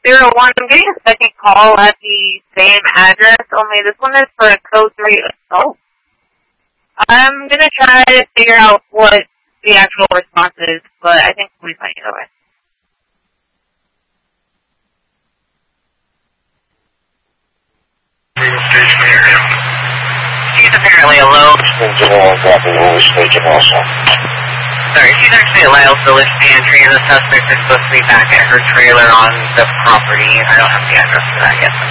601. I'm getting a second call at the same address, only this one is for code 3. Oh. I'm going to try to figure out what the actual response is, but I think we'll be fine either way. She's apparently alone. Sorry, she's actually allowed to lift the entry, and the suspect is supposed to be back at her trailer on the property. I don't have the address for that yet.